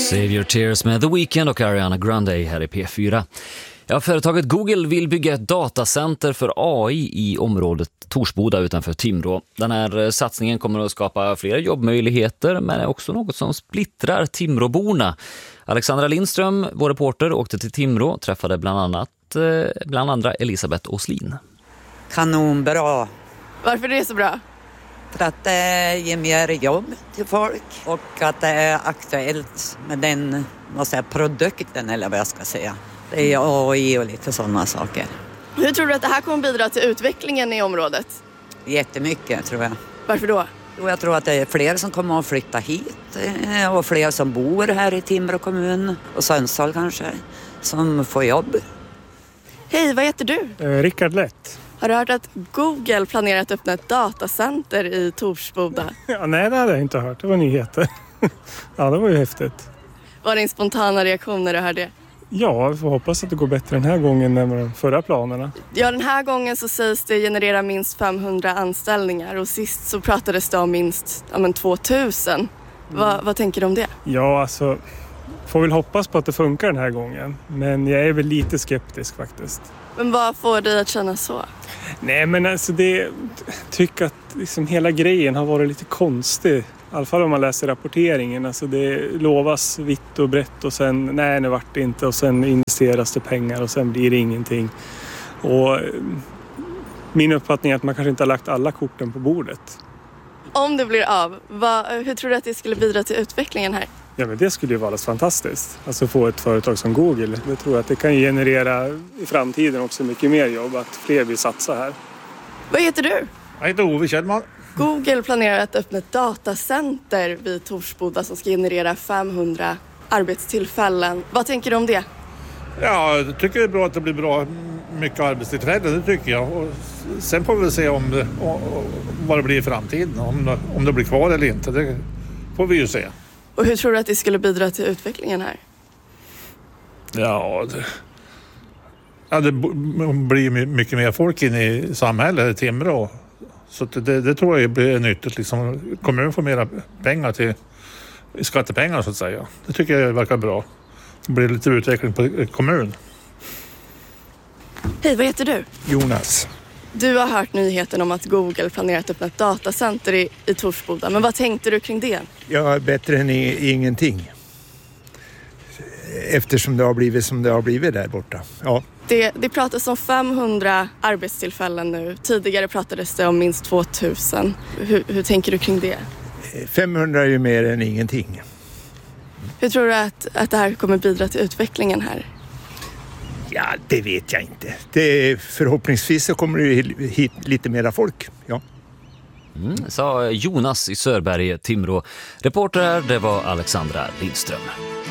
Save Your Tears med The Weeknd och Ariana Grande här i P4. Ja, företaget Google vill bygga ett datacenter för AI i området Torsboda utanför Timrå. Den här satsningen kommer att skapa fler jobbmöjligheter, men är också något som splittrar Timråborna. Alexandra Lindström, vår reporter, åkte till Timrå och träffade bland andra Elisabeth Åslin. Kanonbra. Varför är det så bra? För att det ger mer jobb till folk och att det är aktuellt med den produkten eller vad jag ska säga. Det är AI och lite sådana saker. Hur tror du att det här kommer bidra till utvecklingen i området? Jättemycket tror jag. Varför då? Jag tror att det är fler som kommer att flytta hit och fler som bor här i Timrå kommun och Sundsvall kanske som får jobb. Hej, vad heter du? Rickard Lätt. Har du hört att Google planerar att öppna ett datacenter i Torsboda? Ja, nej, det hade jag inte hört. Det var nyheter. Ja, det var ju häftigt. Var det en spontana reaktion när du hörde det? Ja, vi får hoppas att det går bättre den här gången än de förra planerna. Ja, den här gången så sägs det generera minst 500 anställningar och sist så pratades det om minst 2000. Vad tänker du om det? Ja, alltså, får väl hoppas på att det funkar den här gången. Men jag är väl lite skeptisk faktiskt. Men vad får dig att känna så? Nej, men alltså tycker att liksom hela grejen har varit lite konstig. I alla fall om man läser rapporteringen. Alltså det lovas vitt och brett och sen nej, det vart det inte. Och sen investeras det pengar och sen blir det ingenting. Och min uppfattning är att man kanske inte har lagt alla korten på bordet. Om det blir av, hur tror du att det skulle bidra till utvecklingen här? Ja, men det skulle ju vara alldeles fantastiskt. Alltså få ett företag som Google. Jag tror att det kan generera i framtiden också mycket mer jobb. Att fler vill satsa här. Vad heter du? Jag heter Ove Kjellman. Google planerar att öppna ett datacenter vid Torsboda som ska generera 500 arbetstillfällen. Vad tänker du om det? Ja, jag tycker det är bra att det blir bra mycket arbetstillfällen, det tycker jag. Och sen får vi se vad det blir i framtiden. Om det blir kvar eller inte, det får vi ju se. Och hur tror du att det skulle bidra till utvecklingen här? Ja, det blir mycket mer folk in i samhället, i Timrå. Så det tror jag blir nyttigt. Liksom, kommunen får mera pengar till skattepengar så att säga. Det tycker jag verkar bra. Det blir lite utveckling på kommun. Hej, vad heter du? Jonas. Du har hört nyheten om att Google planerar att öppna ett datacenter i Torsboda. Men vad tänkte du kring det? Ja, bättre än ingenting. Eftersom det har blivit som det har blivit där borta. Ja. Det pratas om 500 arbetstillfällen nu. Tidigare pratades det om minst 2000. Hur tänker du kring det? 500 är ju mer än ingenting. Hur tror du att det här kommer bidra till utvecklingen här? Ja, det vet jag inte. Förhoppningsvis så kommer det hit lite mera folk. Ja. Sa Jonas i Sörberg, Timrå. Reporter det var Alexandra Lindström.